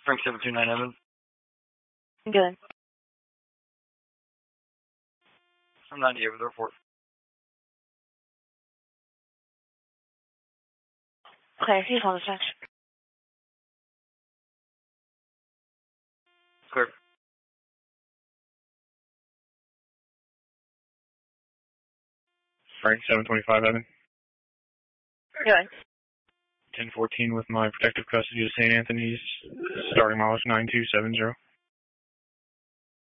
Frank 729 Evans. Good. I'm 98 with the report. Okay, he's on the bench. Clear. Frank 725 Evan. Good. 1014 with my protective custody of St. Anthony's, starting mileage 9270.